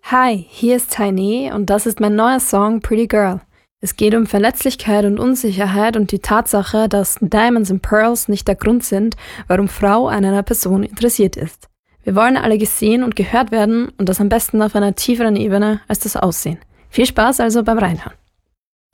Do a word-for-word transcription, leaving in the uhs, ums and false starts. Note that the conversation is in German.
Hi, hier ist Tiny und das ist mein neuer Song Pretty Girl. Es geht um Verletzlichkeit und Unsicherheit und die Tatsache, dass Diamonds and Pearls nicht der Grund sind, warum Frau an einer Person interessiert ist. Wir wollen alle gesehen und gehört werden und das am besten auf einer tieferen Ebene als das Aussehen. Viel Spaß also beim Reinhören.